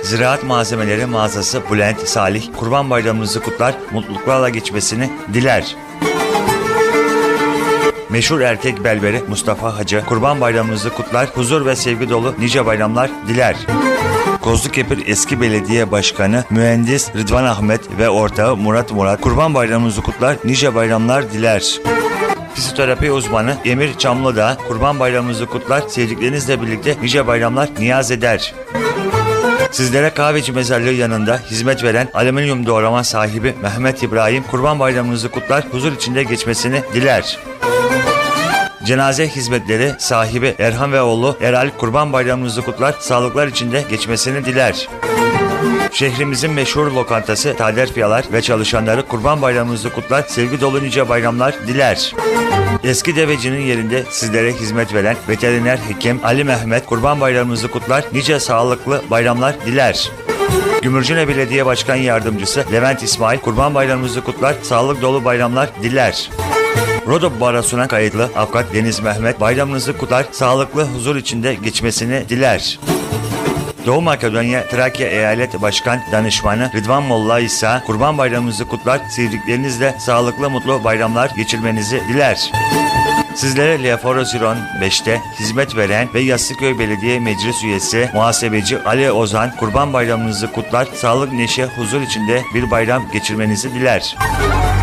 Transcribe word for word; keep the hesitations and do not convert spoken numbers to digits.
Ziraat Malzemeleri Mağazası Bülent Salih, Kurban Bayramınızı kutlar, mutluluklarla geçmesini diler. Meşhur erkek berberi Mustafa Hacı, Kurban Bayramınızı kutlar, huzur ve sevgi dolu nice bayramlar diler. Kozlukepir Eski Belediye Başkanı Mühendis Rıdvan Ahmet ve ortağı Murat Murat, Kurban Bayramınızı kutlar, nice bayramlar diler. Fizyoterapi uzmanı Emir Çamlıdağ, Kurban Bayramınızı kutlar, sevdiklerinizle birlikte nice bayramlar niyaz eder. Sizlere kahveci mezarlığı yanında hizmet veren alüminyum doğrama sahibi Mehmet İbrahim, Kurban Bayramınızı kutlar, huzur içinde geçmesini diler. Cenaze hizmetleri sahibi Erhan ve oğlu Eral, Kurban Bayramınızı kutlar, sağlıklar içinde geçmesini diler. Şehrimizin meşhur lokantası Tader Fiyalar ve çalışanları Kurban Bayramınızı kutlar, sevgi dolu nice bayramlar diler. Eski Deveci'nin yerinde sizlere hizmet veren veteriner hekim Ali Mehmet, Kurban Bayramınızı kutlar, nice sağlıklı bayramlar diler. Gümürcüne Belediye Başkan Yardımcısı Levent İsmail, Kurban Bayramınızı kutlar, sağlık dolu bayramlar diler. Rodop Barosu'na kayıtlı Avukat Deniz Mehmet, bayramınızı kutlar, sağlıklı huzur içinde geçmesini diler. Doğu Makedonya Trakya Eyalet Başkan Danışmanı Rıdvan Molla İsa, Kurban Bayramınızı kutlar, sevdiklerinizle sağlıklı mutlu bayramlar geçirmenizi diler. Sizlere Leforosiron beşte hizmet veren ve Yassıköy Belediye Meclis Üyesi Muhasebeci Ali Ozan, Kurban Bayramınızı kutlar, sağlık, neşe, huzur içinde bir bayram geçirmenizi diler.